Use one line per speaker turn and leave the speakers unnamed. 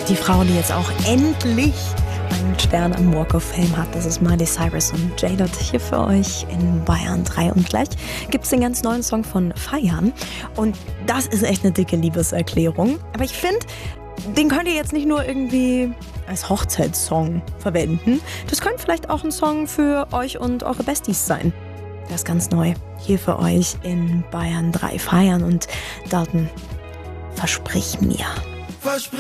Die Frau, die jetzt auch endlich einen Stern am Walk of Fame hat, das ist Miley Cyrus und J-Dot hier für euch in Bayern 3. Und gleich gibt es den ganz neuen Song von Feiern. Und das ist echt eine dicke Liebeserklärung. Aber ich finde, den könnt ihr jetzt nicht nur irgendwie als Hochzeitssong verwenden. Das könnte vielleicht auch ein Song für euch und eure Besties sein. Das ist ganz neu hier für euch in Bayern 3 Feiern. Und Dalton, versprich mir.